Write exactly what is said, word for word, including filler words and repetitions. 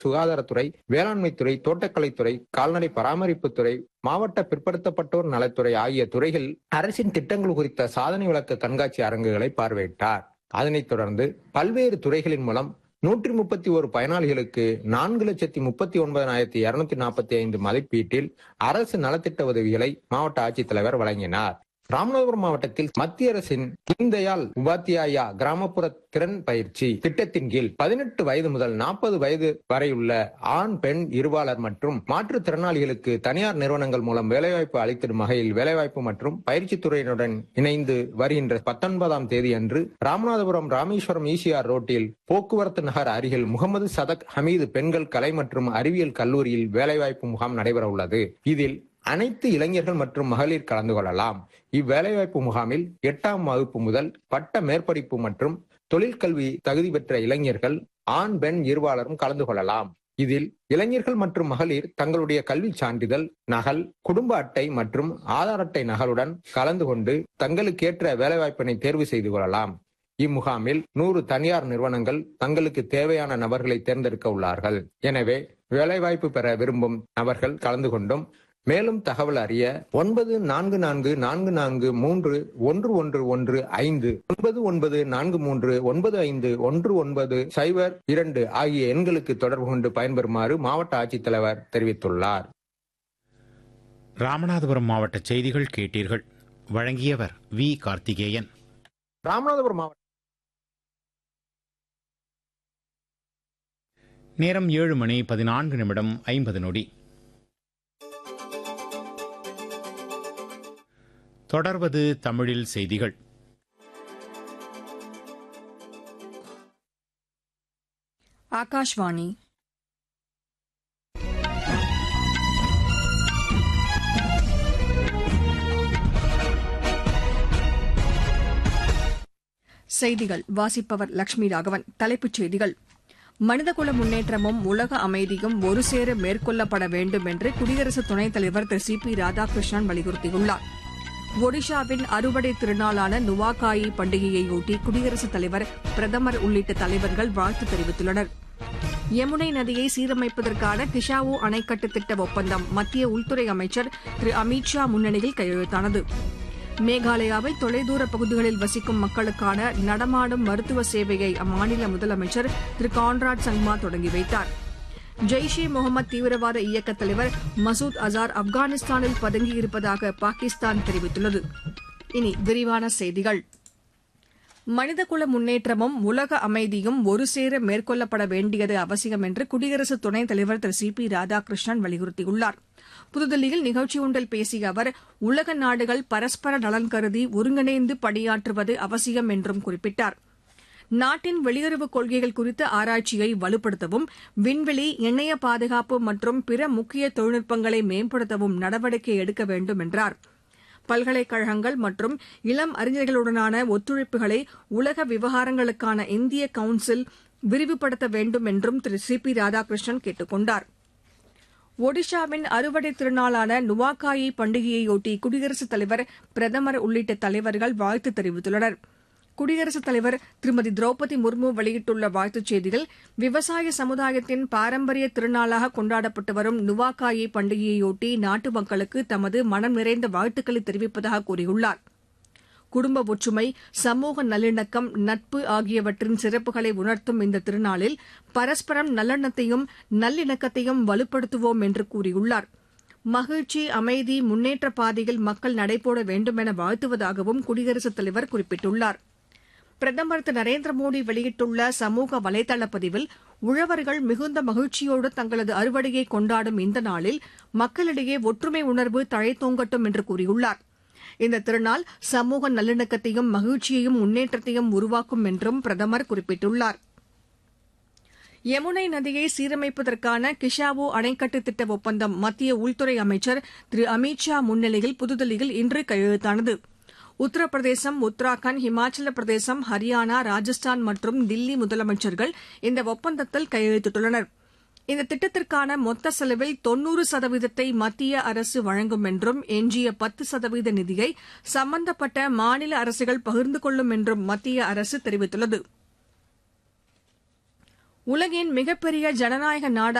சுகாதாரத்துறை, வேளாண்மைத்துறை, தோட்டக்கலைத்துறை, கால்நடை பராமரிப்புத்துறை, மாவட்ட பிற்படுத்தப்பட்டோர் நலத்துறை ஆகிய துறைகள் அரசின் திட்டங்கள் குறித்த சாதனை விளக்க கண்காட்சி அரங்குகளை பார்வையிட்டார். அதனைத் தொடர்ந்து பல்வேறு துறைகளின் மூலம் நூற்றி முப்பத்தி ஒரு பயனாளிகளுக்கு நான்கு லட்சத்தி முப்பத்தி ஒன்பதாயிரத்தி இருநூத்தி நாற்பத்தி ஐந்து மதிப்பீட்டில் அரசு நலத்திட்ட உதவிகளை மாவட்ட ஆட்சித்தலைவர் வழங்கினார். ராமநாதபுரம் மாவட்டத்தில் மத்திய அரசின் தீன்தயாள் உபாத்யாயா கிராமப்புற திறன் பயிற்சி திட்டத்தின் கீழ் பதினெட்டு வயது முதல் நாற்பது வயது வரையுள்ள ஆண், பெண் இருபாலர் மற்றும் மாற்றுத்திறனாளிகளுக்கு தனியார் நிறுவனங்கள் மூலம் வேலைவாய்ப்பு அளித்திடும் வகையில் வேலைவாய்ப்பு மற்றும் பயிற்சி துறையினுடன் இணைந்து வருகின்ற பத்தொன்பதாம் தேதி அன்று ராமநாதபுரம் ராமேஸ்வரம் ஈசிஆர் ரோட்டில் போக்குவரத்து நகர் அருகில் முகமது சதக் ஹமீது பெண்கள் கலை மற்றும் அறிவியல் கல்லூரியில் வேலைவாய்ப்பு முகாம் நடைபெற உள்ளது. இதில் அனைத்து இளைஞர்கள் மற்றும் மகளிர் கலந்து கொள்ளலாம். இவ்வேலைவாய்ப்பு முகாமில் எட்டாம் வகுப்பு முதல் பட்ட மேற்படிப்பு மற்றும் தொழிற்கல்வி தகுதி பெற்ற இளைஞர்கள் ஆண், பெண் இருபாலரும் கலந்து கொள்ளலாம். இதில் இளைஞர்கள் மற்றும் மகளிர் தங்களுடைய கல்வி சான்றிதழ் நகல், குடும்ப அட்டை மற்றும் ஆதார் அட்டை நகலுடன் கலந்து கொண்டு தங்களுக்கேற்ற வேலைவாய்ப்பினை தேர்வு செய்து கொள்ளலாம். இம்முகாமில் நூறு தனியார் நிறுவனங்கள் தங்களுக்கு தேவையான நபர்களை தேர்ந்தெடுக்க உள்ளார்கள். எனவே வேலைவாய்ப்பு பெற விரும்பும் நபர்கள் கலந்து கொண்டும் மேலும் தகவல் அறிய ஒன்பது நான்கு நான்கு நான்கு நான்கு மூன்று ஒன்று ஒன்று ஒன்று ஐந்து ஒன்பது ஒன்பது நான்கு மூன்று ஒன்பது ஐந்து ஒன்று ஒன்பது சைபர் இரண்டு ஆகிய எண்களுக்கு தொடர்பு கொண்டு பயன்பெறுமாறு மாவட்ட ஆட்சித்தலைவர் தெரிவித்துள்ளார். ராமநாதபுரம் மாவட்ட செய்திகள் கேட்டீர்கள். வழங்கியவர் வி கார்த்திகேயன். ராமநாதபுரம் மாவட்ட நேரம் ஏழு மணி பதினான்கு நிமிடம் ஐம்பது நொடி. தொடர்வது தமிழில் செய்திகள். ஆகாஷ்வாணி. செய்திகள் வாசிப்பவர் லட்சுமி ராகவன். தலைப்புச் செய்திகள். மனிதகுல முன்னேற்றமும் உலக அமைதியும் ஒருசேர மேற்கொள்ளப்பட வேண்டும் என்று குடியரசு துணைத் தலைவர் திரு சி பி ராதாகிருஷ்ணன் வலியுறுத்தியுள்ளார். ஒடிஷாவின் அறுவடை திருநாளான நுவாகாயி பண்டிகையையொட்டி குடியரசுத் தலைவர், பிரதமர் உள்ளிட்ட தலைவர்கள் வாழ்த்து தெரிவித்துள்ளனர். யமுனை நதியை சீரமைப்பதற்கான கிஷாவோ அணைக்கட்டு திட்ட ஒப்பந்தம் மத்திய உள்துறை அமைச்சர் திரு அமித் ஷா முன்னிலையில் கையெழுத்தானது. மேகாலயாவில் தொலைதூர பகுதிகளில் வசிக்கும் மக்களுக்கான நடமாடும் மருத்துவ சேவையை அம்மாநில முதலமைச்சர் திரு கான்ராட் சங்மா தொடங்கி வைத்தார். ஜெய்ஷ் இ முகமது தீவிரவாத இயக்க தலைவர் மசூத் அசார் ஆப்கானிஸ்தானில் பதுங்கியிருப்பதாக பாகிஸ்தான் தெரிவித்துள்ளது. இனி விரிவான செய்திகள். மனிதகுல முன்னேற்றமும் உலக அமைதியும் ஒருசேர மேற்கொள்ளப்பட வேண்டியது அவசியம் என்று குடியரசு துணைத் தலைவர் திரு சி பி ராதாகிருஷ்ணன் வலியுறுத்தியுள்ளார். புதுதில்லியில் நிகழ்ச்சி ஒன்றில் பேசிய அவர், உலக நாடுகள் பரஸ்பர நலன் கருதி ஒருங்கிணைந்து பணியாற்றுவது அவசியம் என்றும் குறிப்பிட்டார். நாட்டின் வெளியுறவுக் கொள்கைகள் குறித்த ஆராய்ச்சியை வலுப்படுத்தவும், விண்வெளி, இணைய பாதுகாப்பு மற்றும் பிற முக்கிய தொழில்நுட்பங்களை மேம்படுத்தவும் நடவடிக்கை எடுக்க வேண்டும் என்றார். பல்கலைக்கழகங்கள் மற்றும் இளம் அறிஞர்களுடனான ஒத்துழைப்புகளை உலக விவகாரங்களுக்கான இந்திய கவுன்சில் விரிவுபடுத்த வேண்டும் என்றும் திரு சி பி ராதாகிருஷ்ணன் கேட்டுக் கொண்டார். ஒடிஷாவின் அறுவடை திருநாளான நுவாகாயி பண்டிகையையொட்டி குடியரசுத் தலைவர், பிரதமர் உள்ளிட்ட தலைவர்கள் வாழ்த்து தெரிவித்துள்ளனர். குடியரசுத் தலைவர் திருமதி திரௌபதி முர்மு வெளியிட்டுள்ள வாழ்த்துச் செய்தியில், விவசாய சமுதாயத்தின் பாரம்பரிய திருநாளாக கொண்டாடப்பட்டு வரும் நுவாகாயி பண்டிகையையொட்டி நாட்டு மக்களுக்கு தமது மனம் நிறைந்த வாழ்த்துக்களை தெரிவிப்பதாக கூறியுள்ளார். குடும்ப ஒற்றுமை, சமூக நல்லிணக்கம், நட்பு ஆகியவற்றின் சிறப்புகளை உணர்த்தும் இந்த திருநாளில் பரஸ்பரம் நல்லெண்ணத்தையும் நல்லிணக்கத்தையும் வலுப்படுத்துவோம் என்று கூறியுள்ளார். மகிழ்ச்சி, அமைதி, முன்னேற்ற பாதையில் மக்கள் நடைபோட வேண்டும் என வாழ்த்துவதாகவும் குடியரசுத் தலைவர் குறிப்பிட்டுள்ளார். பிரதமர் திரு நரேந்திர மோடி வெளியிட்டுள்ள சமூக வலைதள பதிவில், உழவர்கள் மிகுந்த மகிழ்ச்சியோடு தங்களது அறுவடையை கொண்டாடும் இந்த நாளில் மக்களிடையே ஒற்றுமை உணர்வு தழைத்தோங்கட்டும் என்று கூறியுள்ளார். இந்த திருநாள் சமூக நல்லிணக்கத்தையும் மகிழ்ச்சியையும் முன்னேற்றத்தையும் உருவாக்கும் என்றும் பிரதமர் குறிப்பிட்டுள்ளார். யமுனை நதியை சீரமைப்பதற்கான கிஷாவோ அணைக்கட்டு திட்ட ஒப்பந்தம் மத்திய உள்துறை அமைச்சர் திரு அமித் ஷா முன்னிலையில் புதுதில்லியில் இன்று கையெழுத்தானது. உத்தரப்பிரதேசம், உத்தராகண்ட், ஹிமாச்சல பிரதேசம், ஹரியானா, ராஜஸ்தான் மற்றும் தில்லி முதலமைச்சர்கள் இந்த ஒப்பந்தத்தில் கையெழுத்திட்டுள்ளனர். இந்த திட்டத்திற்கான மொத்த செலவில் தொன்னூறு சதவீதத்தை மத்திய அரசு வழங்கும் என்றும், எஞ்சிய பத்து சதவீத நிதியை சம்பந்தப்பட்ட மாநில அரசுகள் பகிர்ந்து கொள்ளும் என்றும் மத்திய அரசு தெரிவித்துள்ளது. உலகின் மிகப்பெரிய ஜனநாயக நாடாக